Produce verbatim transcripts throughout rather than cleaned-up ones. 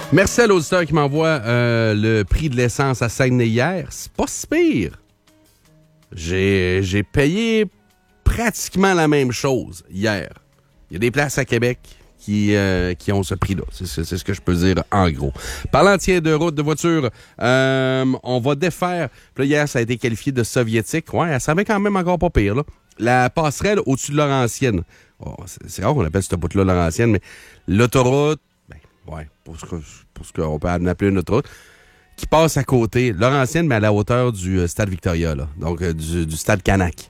Merci à l'auditeur qui m'envoie euh, le prix de l'essence à Saguenay hier. C'est pas si pire. J'ai, j'ai payé pratiquement la même chose hier. Il y a des places à Québec qui, euh, qui ont ce prix-là. C'est, c'est, c'est ce que je peux dire en gros. Parlant tiens de route, de voiture, euh, on va défaire. Puis là, hier, ça a été qualifié de soviétique. Ouais, ça savait quand même encore pas pire, là. La passerelle au-dessus de Laurentienne. Oh, c'est, c'est rare qu'on appelle cette bout-là Laurentienne, mais l'autoroute, ben, ouais, pour ce, que, pour ce qu'on peut appeler une autoroute, qui passe à côté, Laurentienne, mais à la hauteur du euh, Stade Victoria, là, donc euh, du, du Stade Canac.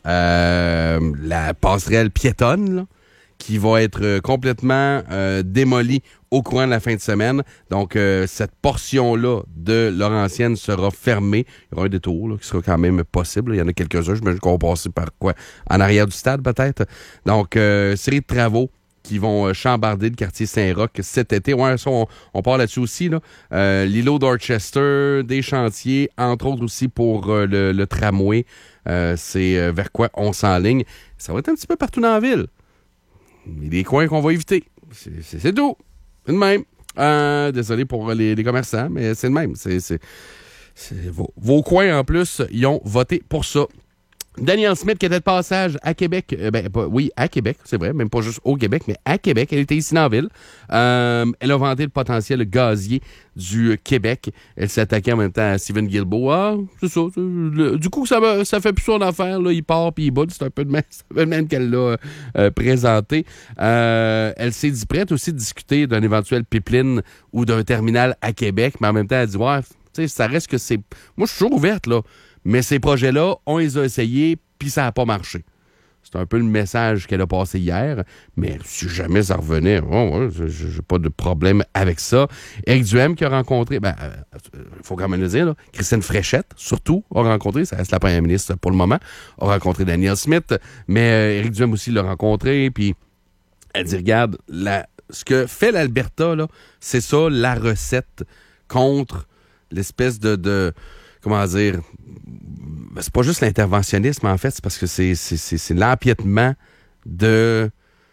Euh, la passerelle piétonne, là, qui va être euh, complètement euh, démolie au courant de la fin de semaine. Donc, euh, cette portion-là de Laurentienne sera fermée. Il y aura un détour là, qui sera quand même possible. Il y en a quelques-uns, je me qu'on va passer par quoi? En arrière du stade, peut-être. Donc, euh, série de travaux qui vont euh, chambarder le quartier Saint-Roch cet été. Ouais, ça, on, on parle là-dessus aussi. Là. Euh, l'îlot d'Orchester, des chantiers, entre autres aussi pour euh, le, le tramway. Euh, c'est euh, vers quoi on s'enligne. Ça va être un petit peu partout dans la ville. Il y a des coins qu'on va éviter. C'est, c'est, c'est tout. C'est le même. Euh, désolé pour les, les commerçants, mais c'est le même. C'est, c'est, c'est vos, vos coins, en plus, ils ont voté pour ça. Danielle Smith, qui était de passage à Québec, euh, ben, pas, oui, à Québec, c'est vrai, même pas juste au Québec, mais à Québec. Elle était ici dans la ville. Euh, elle a vanté le potentiel gazier du Québec. Elle s'est attaquée en même temps à Stephen Guilbeault. Ah, c'est ça. C'est, le, du coup, ça, va, ça fait plus son affaire. Là. Il part puis il boude. C'est un peu de même, c'est un peu de même qu'elle l'a euh, présenté. Euh, elle s'est dit prête aussi de discuter d'un éventuel pipeline ou d'un terminal à Québec, mais en même temps, elle dit, ouais, tu sais, ça reste que c'est... Moi, je suis toujours ouverte, là. Mais ces projets-là, on les a essayés, puis ça n'a pas marché. C'est un peu le message qu'elle a passé hier. Mais si jamais ça revenait, oh, ouais, j'ai pas de problème avec ça. Éric Duhem qui a rencontré, il ben, euh, faut quand même le dire, là, Christine Fréchette, surtout, a rencontré, ça reste la première ministre pour le moment, a rencontré Danielle Smith, mais euh, Éric Duhem aussi l'a rencontré, puis elle dit, regarde, la, ce que fait l'Alberta, là, c'est ça, la recette contre l'espèce de... de comment dire, c'est pas juste l'interventionnisme, en fait, c'est parce que c'est, c'est, c'est, c'est l'empiètement de...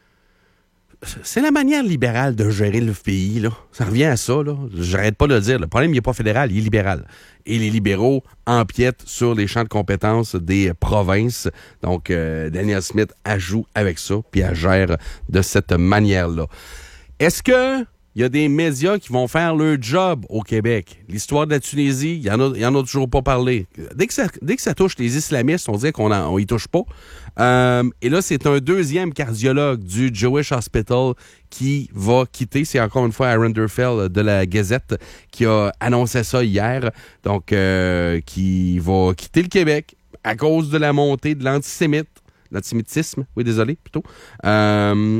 C'est la manière libérale de gérer le pays, là. Ça revient à ça, là. J'arrête pas de le dire. Le problème, il n'est pas fédéral, il est libéral. Et les libéraux empiètent sur les champs de compétences des provinces. Donc, euh, Danielle Smith ajoute avec ça, puis elle gère de cette manière-là. Est-ce que... il y a des médias qui vont faire leur job au Québec? L'histoire de la Tunisie, il y en a, il y en a toujours pas parlé. Dès que ça, dès que ça touche les islamistes, on dit qu'on en, on y touche pas. Euh, et là, c'est un deuxième cardiologue du Jewish Hospital qui va quitter. C'est encore une fois Aaron Durfell de la Gazette qui a annoncé ça hier. Donc, euh, qui va quitter le Québec à cause de la montée de l'antisémite. L'antisémitisme, oui, désolé, plutôt. Euh,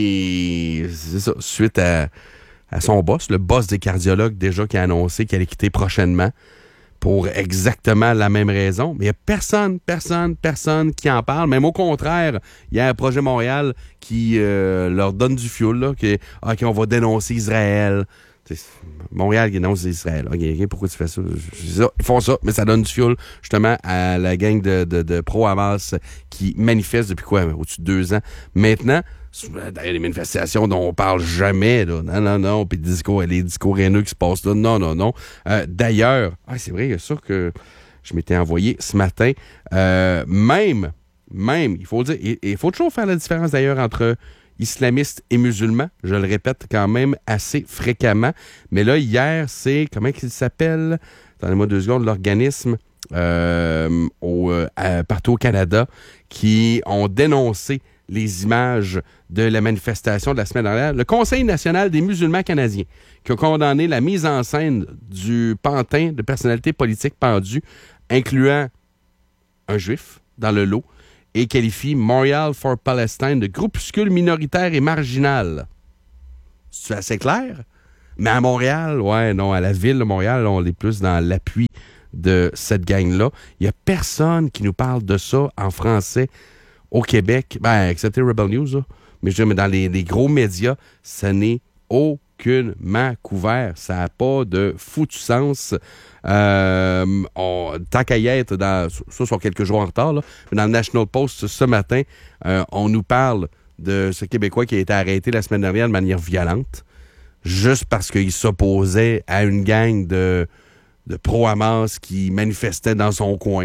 et c'est ça, suite à... à son boss, le boss des cardiologues déjà qui a annoncé qu'elle allait quitter prochainement pour exactement la même raison. Mais il n'y a personne, personne, personne qui en parle. Même au contraire, il y a un projet Montréal qui euh, leur donne du fioul, là, qui, ah, qui on va dénoncer Israël. C'est Montréal qui dénonce Israël. Okay, pourquoi tu fais ça? ça? Ils font ça, mais ça donne du fioul justement à la gang de, de, de pro-Hamas qui manifeste depuis quoi? Au-dessus de deux ans. Maintenant, d'ailleurs, les manifestations dont on parle jamais, là. Non, non, non. Puis les discours, les discours haineux qui se passent là. Non, non, non. Euh, d'ailleurs, ah, c'est vrai, il y a ça que je m'étais envoyé ce matin. Euh, même, même, il faut dire, il faut toujours faire la différence d'ailleurs entre islamistes et musulmans. Je le répète quand même assez fréquemment. Mais là, hier, c'est, comment il s'appelle? Attendez-moi deux secondes, l'organisme euh, au, euh, partout au Canada qui ont dénoncé les images de la manifestation de la semaine dernière. Le Conseil national des musulmans canadiens qui a condamné la mise en scène du pantin de personnalités politiques pendues, incluant un juif dans le lot, et qualifie Montréal for Palestine de groupuscule minoritaire et marginal. C'est assez clair? Mais à Montréal, ouais, non, à la ville de Montréal, on est plus dans l'appui de cette gang-là. Il n'y a personne qui nous parle de ça en français au Québec, ben, excepté Rebel News, là. Mais je veux dire, mais dans les, les gros médias, ça n'est aucunement couvert. Ça n'a pas de foutu sens. Euh, on, tant qu'à y être, dans, ça sont quelques jours en retard, là, mais dans le National Post ce matin, euh, on nous parle de ce Québécois qui a été arrêté la semaine dernière de manière violente. juste parce qu'il s'opposait à une gang de, de pro-Hamas qui manifestait dans son coin.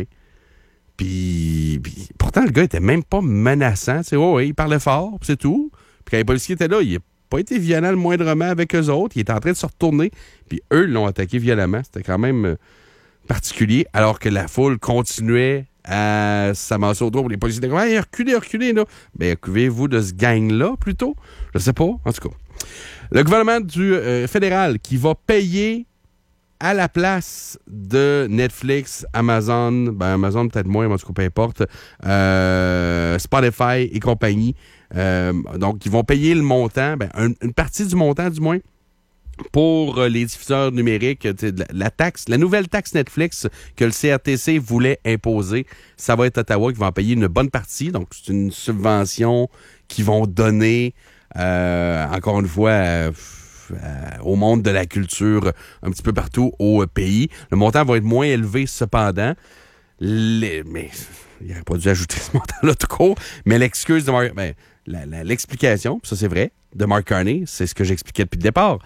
Puis, puis pourtant, le gars était même pas menaçant. Tu sais, oh, ouais, il parlait fort, c'est tout. Puis quand les policiers étaient là, il n'a pas été violent le moindrement avec eux autres. Il était en train de se retourner. Puis eux l'ont attaqué violemment. C'était quand même euh, particulier. Alors que la foule continuait à s'amasser autour. Les policiers étaient comme, hey, reculez, reculez, là. Ben, occupez-vous de ce gang-là, plutôt. Je sais pas. En tout cas. Le gouvernement du euh, fédéral qui va payer à la place de Netflix, Amazon, ben Amazon peut-être moins, mais en tout cas, peu importe, euh, Spotify et compagnie. Euh, donc, ils vont payer le montant, ben, un, une partie du montant du moins, pour les diffuseurs numériques. La, la taxe, la nouvelle taxe Netflix que le C R T C voulait imposer, ça va être Ottawa qui va en payer une bonne partie. Donc, c'est une subvention qu'ils vont donner, euh, encore une fois, euh, Euh, au monde de la culture un petit peu partout au euh, pays. Le montant va être moins élevé cependant. Les, mais il n'aurait pas dû ajouter ce montant-là tout court. Mais l'excuse de Mark, ben, la, la, l'explication, ça c'est vrai, de Mark Carney, c'est ce que j'expliquais depuis le départ.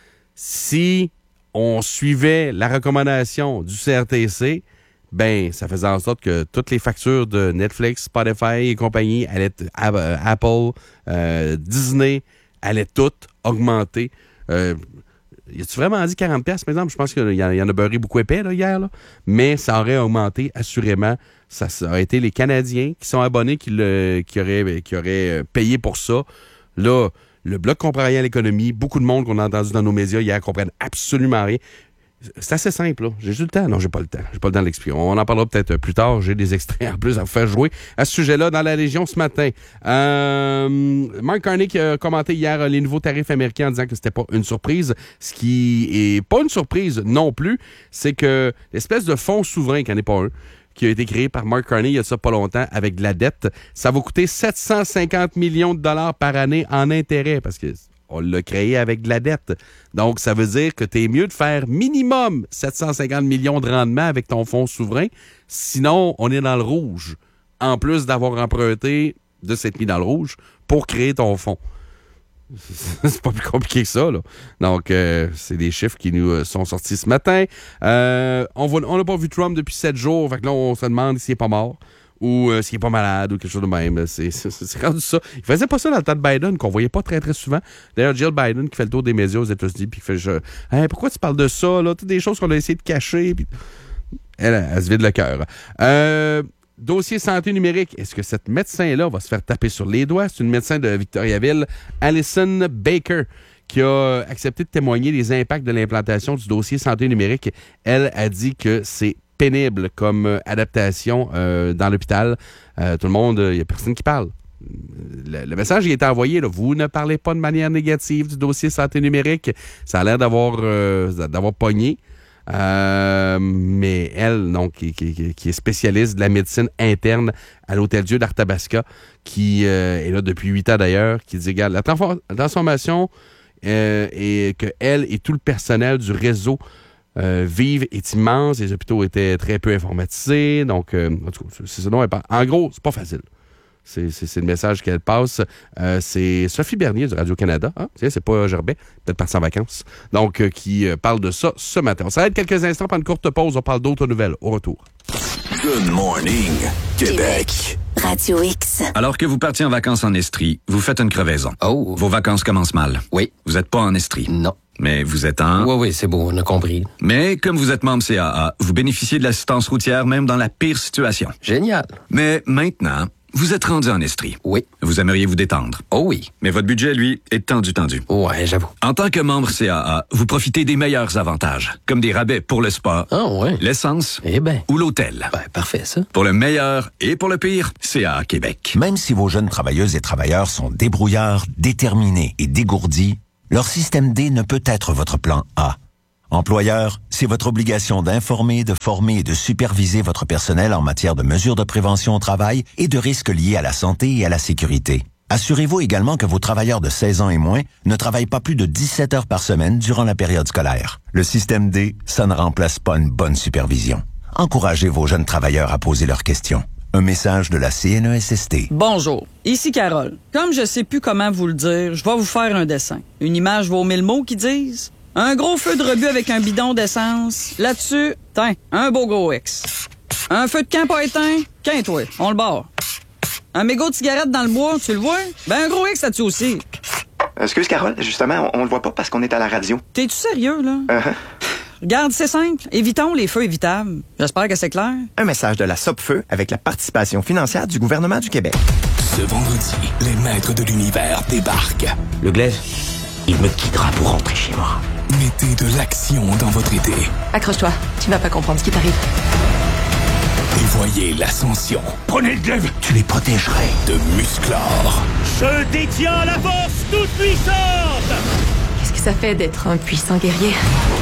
Si on suivait la recommandation du C R T C, ben ça faisait en sorte que toutes les factures de Netflix, Spotify et compagnie allaient être euh, Apple, euh, Disney, allaient toutes augmenter. Euh, y a-tu vraiment dit quarante dollars, par exemple? Je pense qu'il y, y en a beurré beaucoup épais là, hier, là. Mais ça aurait augmenté, assurément. Ça, ça aurait été les Canadiens qui sont abonnés qui, le, qui, auraient, qui auraient payé pour ça. Là, le Bloc comprend rien à l'économie. Beaucoup de monde qu'on a entendu dans nos médias hier comprennent absolument rien. C'est assez simple, là. J'ai-tu le temps? Non, j'ai pas le temps. J'ai pas le temps de l'expliquer. On en parlera peut-être plus tard. J'ai des extraits en plus à vous faire jouer à ce sujet-là dans la Légion ce matin. Euh, Mark Carney qui a commenté hier les nouveaux tarifs américains en disant que c'était pas une surprise. Ce qui est pas une surprise non plus, c'est que l'espèce de fonds souverain, qui n'en est pas un, qui a été créé par Mark Carney il y a ça pas longtemps avec de la dette, ça va coûter sept cent cinquante millions de dollars par année en intérêt parce que on l'a créé avec de la dette. Donc, ça veut dire que t'es mieux de faire minimum sept cent cinquante millions de rendement avec ton fonds souverain. Sinon, on est dans le rouge. En plus d'avoir emprunté, de s'être mis dans le rouge pour créer ton fonds. C'est pas plus compliqué que ça, là. Donc, euh, c'est des chiffres qui nous euh, sont sortis ce matin. Euh, on n'a pas vu Trump depuis sept jours. Fait que là, on se demande s'il est pas mort. Ou euh, s'il n'est pas malade, ou quelque chose de même. C'est, c'est, c'est rendu ça. Il faisait pas ça dans le temps de Biden, qu'on voyait pas très, très souvent. D'ailleurs, Jill Biden, qui fait le tour des médias aux États-Unis, puis qui fait je, hey, pourquoi tu parles de ça, là? Toutes des choses qu'on a essayé de cacher. Puis elle, elle, elle se vide le cœur. Euh, dossier santé numérique. Est-ce que cette médecin-là va se faire taper sur les doigts? C'est une médecin de Victoriaville, Alison Baker, qui a accepté de témoigner des impacts de l'implantation du dossier santé numérique. Elle a dit que c'est pénible comme euh, adaptation euh, dans l'hôpital. Euh, tout le monde, il euh, n'y a personne qui parle. Le, le message il a été envoyé, là, vous ne parlez pas de manière négative du dossier santé numérique. Ça a l'air d'avoir, euh, d'avoir pogné. Euh, mais elle, donc, qui, qui, qui est spécialiste de la médecine interne à l'Hôtel-Dieu d'Arthabasca, qui euh, est là depuis huit ans d'ailleurs, qui dit, regarde, la, transform- la transformation euh, et que elle et tout le personnel du réseau Euh, Vive est immense, les hôpitaux étaient très peu informatisés, donc euh, en tout cas, c'est ça dont elle parle. En gros, c'est pas facile. C'est, c'est, c'est le message qu'elle passe. Euh, c'est Sophie Bernier du Radio-Canada. Hein? C'est pas Gerbet, peut-être parti en vacances. Donc, euh, qui euh, parle de ça ce matin. On s'arrête quelques instants pour une courte pause. On parle d'autres nouvelles. Au retour. Good morning, Québec. Radio X. Alors que vous partiez en vacances en Estrie, vous faites une crevaison. Oh. Vos vacances commencent mal. Oui. Vous n'êtes pas en Estrie. Non. Mais vous êtes en... Oui, oui, c'est beau, on a compris. Mais comme vous êtes membre C A A, vous bénéficiez de l'assistance routière même dans la pire situation. Génial. Mais maintenant, vous êtes rendu en Estrie. Oui. Vous aimeriez vous détendre. Oh oui. Mais votre budget, lui, est tendu, tendu. Ouais, j'avoue. En tant que membre C A A, vous profitez des meilleurs avantages, comme des rabais pour le spa, Ah ouais. l'essence Eh ben. ou l'hôtel. Ben, parfait, ça. Pour le meilleur et pour le pire, C A A Québec. Même si vos jeunes travailleuses et travailleurs sont débrouillards, déterminés et dégourdis, leur système D ne peut être votre plan A. Employeur, c'est votre obligation d'informer, de former et de superviser votre personnel en matière de mesures de prévention au travail et de risques liés à la santé et à la sécurité. Assurez-vous également que vos travailleurs de seize ans et moins ne travaillent pas plus de dix-sept heures par semaine durant la période scolaire. Le système D, ça ne remplace pas une bonne supervision. Encouragez vos jeunes travailleurs à poser leurs questions. Un message de la C N E S S T. Bonjour, ici Carole. Comme je sais plus comment vous le dire, je vais vous faire un dessin. Une image vaut mille mots qui disent un gros feu de rebut avec un bidon d'essence. Là-dessus, tiens, un beau gros X. Un feu de camp pas éteint, qu'un-toi, on le barre. Un mégot de cigarette dans le bois, tu le vois? Ben un gros X là-dessus aussi. Excuse Carole, justement, on, on le voit pas parce qu'on est à la radio. T'es-tu sérieux, là? Uh-huh. Regarde, c'est simple. Évitons les feux évitables. J'espère que c'est clair. Un message de la Sopfeu avec la participation financière du gouvernement du Québec. Ce vendredi, les maîtres de l'univers débarquent. Le glaive, il me quittera pour rentrer chez moi. Mettez de l'action dans votre été. Accroche-toi, tu vas pas comprendre ce qui t'arrive. Et voyez l'ascension. Prenez le glaive, tu les protégerais. De Musclor. Je détiens la force toute puissante. Qu'est-ce que ça fait d'être un puissant guerrier?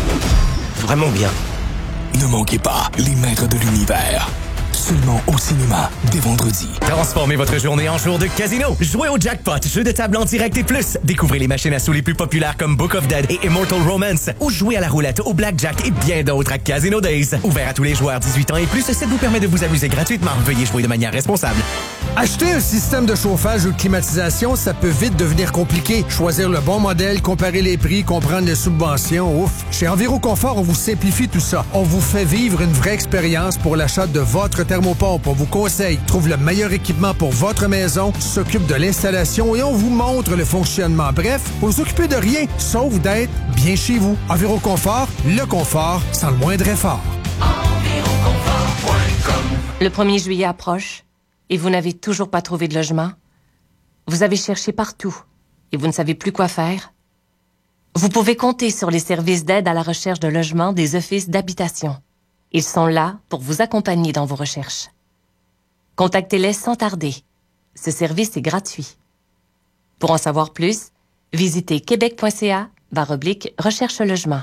Vraiment bien. Ne manquez pas les maîtres de l'univers. Seulement au cinéma, dès vendredi. Transformez votre journée en jour de casino. Jouez au jackpot, jeu de table en direct et plus. Découvrez les machines à sous les plus populaires comme Book of Dead et Immortal Romance. Ou jouez à la roulette, au blackjack et bien d'autres à Casino Days. Ouvert à tous les joueurs dix-huit ans et plus, ça vous permet de vous amuser gratuitement. Veuillez jouer de manière responsable. Acheter un système de chauffage ou de climatisation, ça peut vite devenir compliqué. Choisir le bon modèle, comparer les prix, comprendre les subventions, ouf. Chez Enviroconfort, on vous simplifie tout ça. On vous fait vivre une vraie expérience pour l'achat de votre thermopompe. On vous conseille, trouve le meilleur équipement pour votre maison, s'occupe de l'installation et on vous montre le fonctionnement. Bref, vous vous occupez de rien, sauf d'être bien chez vous. Enviroconfort, le confort sans le moindre effort. Enviroconfort point com. Le premier juillet approche. Et vous n'avez toujours pas trouvé de logement? Vous avez cherché partout et vous ne savez plus quoi faire? Vous pouvez compter sur les services d'aide à la recherche de logement des offices d'habitation. Ils sont là pour vous accompagner dans vos recherches. Contactez-les sans tarder. Ce service est gratuit. Pour en savoir plus, visitez québec.ca barre oblique recherche logement.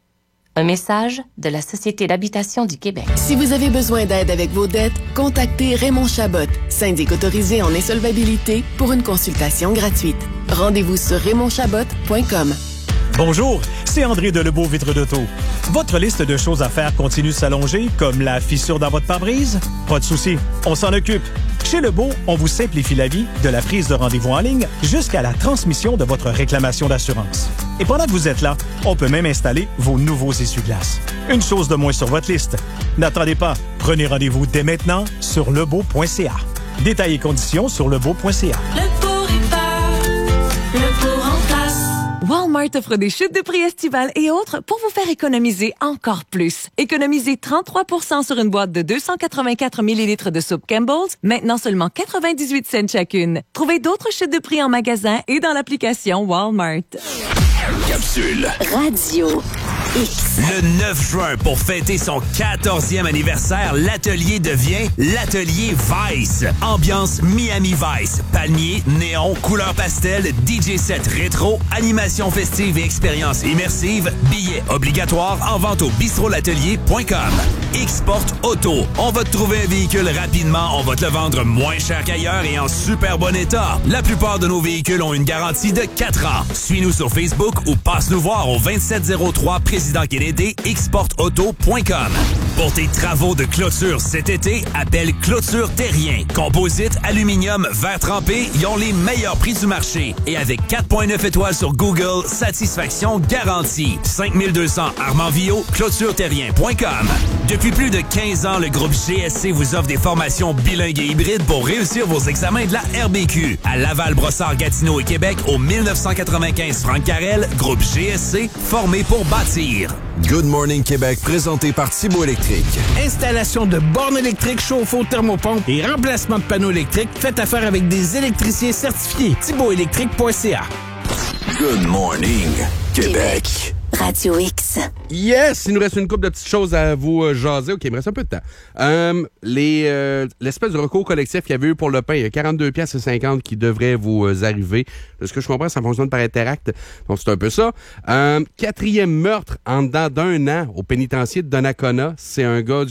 Un message de la Société d'habitation du Québec. Si vous avez besoin d'aide avec vos dettes, contactez Raymond Chabot, syndic autorisé en insolvabilité, pour une consultation gratuite. Rendez-vous sur raymond chabot point com. Bonjour, c'est André de Lebeau Vitre d'Auto. Votre liste de choses à faire continue de s'allonger, comme la fissure dans votre pare-brise? Pas de souci, on s'en occupe. Chez Lebeau, on vous simplifie la vie, de la prise de rendez-vous en ligne jusqu'à la transmission de votre réclamation d'assurance. Et pendant que vous êtes là, on peut même installer vos nouveaux essuie-glaces. Une chose de moins sur votre liste. N'attendez pas, prenez rendez-vous dès maintenant sur lebeau point c a. Détails et conditions sur lebeau point c a. Lebeau répare, Lebeau remplace. Walmart offre des chutes de prix estivales et autres pour vous faire économiser encore plus. Économisez trente-trois pour cent sur une boîte de deux cent quatre-vingt-quatre millilitres de soupe Campbell's, maintenant seulement quatre-vingt-dix-huit cents chacune. Trouvez d'autres chutes de prix en magasin et dans l'application Walmart. Capsule Radio X. Le neuf juin, pour fêter son quatorzième anniversaire, l'atelier devient l'atelier Vice. Ambiance Miami Vice. Palmiers, néon, couleurs pastel, D J set rétro, animation festive et expérience immersive. Billets obligatoires en vente au bistrot l'atelier point com. Export Auto. On va te trouver un véhicule rapidement, on va te le vendre moins cher qu'ailleurs et en super bon état. La plupart de nos véhicules ont une garantie de quatre ans. Suis-nous sur Facebook ou passe-nous voir au vingt-sept zéro trois Président Kennedy, export auto point com. Pour tes travaux de clôture cet été, appelle Clôture Terrien. Composite, aluminium, verre trempé, ils ont les meilleurs prix du marché. Et avec quatre virgule neuf étoiles sur Google, satisfaction garantie. cinq mille deux cents Armand-Villot, clôture terrien point com. Depuis plus de quinze ans, le groupe G S C vous offre des formations bilingues et hybrides pour réussir vos examens de la R B Q. À Laval, Brossard, Gatineau et Québec, au mille neuf cent quatre-vingt-quinze Franck Carrel, groupe G S C, formé pour bâtir. Good Morning Québec, présenté par Thibaut Électrique. Installation de bornes électriques, chauffe-eau, thermopompe et remplacement de panneaux électriques. Faites affaire avec des électriciens certifiés. thibaut électrique point c a. Good Morning Québec. Radio X. Yes! Il nous reste une couple de petites choses à vous euh, jaser. OK, il me reste un peu de temps. Euh, les, euh, l'espèce de recours collectif qu'il y avait eu pour le pain, il y a quarante-deux piastres cinquante qui devraient vous euh, arriver. De ce que je comprends, ça fonctionne par Interact. Donc, c'est un peu ça. Euh, quatrième meurtre en dedans d'un an au pénitencier de Donnacona. C'est un gars du